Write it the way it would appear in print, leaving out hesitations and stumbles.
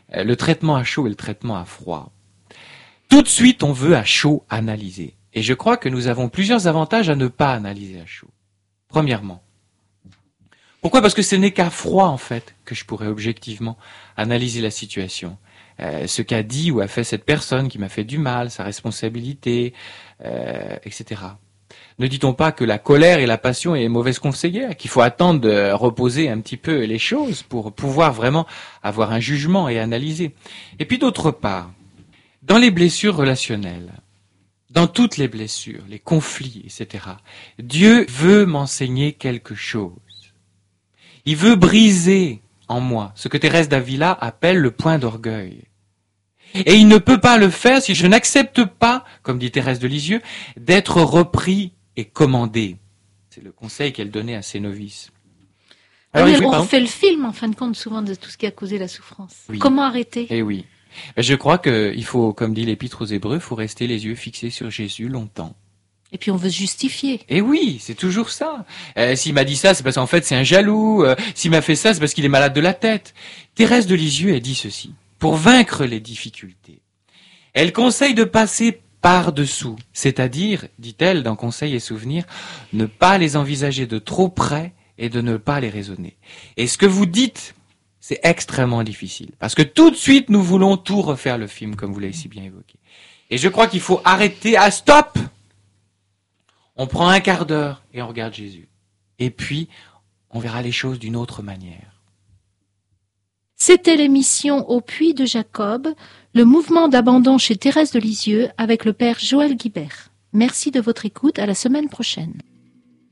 le traitement à chaud et le traitement à froid. Tout de suite, on veut à chaud analyser. Et je crois que nous avons plusieurs avantages à ne pas analyser à chaud. Premièrement, pourquoi ? Parce que ce n'est qu'à froid, en fait, que je pourrais objectivement analyser la situation. Ce qu'a dit ou a fait cette personne qui m'a fait du mal, sa responsabilité, etc. Ne dit-on pas que la colère et la passion est mauvaise conseillère, qu'il faut attendre de reposer un petit peu les choses pour pouvoir vraiment avoir un jugement et analyser. Et puis d'autre part, dans les blessures relationnelles, dans toutes les blessures, les conflits, etc., Dieu veut m'enseigner quelque chose. Il veut briser en moi ce que Thérèse d'Avila appelle le point d'orgueil. Et il ne peut pas le faire si je n'accepte pas, comme dit Thérèse de Lisieux, d'être repris et commandé. C'est le conseil qu'elle donnait à ses novices. Alors, on fait le film, en fin de compte, souvent de tout ce qui a causé la souffrance. Oui. Comment arrêter ? Eh oui. Je crois qu'il faut, comme dit l'Épître aux Hébreux, il faut rester les yeux fixés sur Jésus longtemps. Et puis on veut se justifier. Eh oui, c'est toujours ça. S'il m'a dit ça, c'est parce qu'en fait c'est un jaloux. S'il m'a fait ça, c'est parce qu'il est malade de la tête. Thérèse de Lisieux, elle dit ceci. Pour vaincre les difficultés, elle conseille de passer par-dessous. C'est-à-dire, dit-elle dans Conseils et Souvenirs, ne pas les envisager de trop près et de ne pas les raisonner. Et ce que vous dites, c'est extrêmement difficile. Parce que tout de suite, nous voulons tout refaire le film, comme vous l'avez si bien évoqué. Et je crois qu'il faut arrêter à stop. On prend un quart d'heure et on regarde Jésus. Et puis, on verra les choses d'une autre manière. C'était l'émission Au Puits de Jacob, le mouvement d'abandon chez Thérèse de Lisieux avec le père Joël Guibert. Merci de votre écoute, à la semaine prochaine.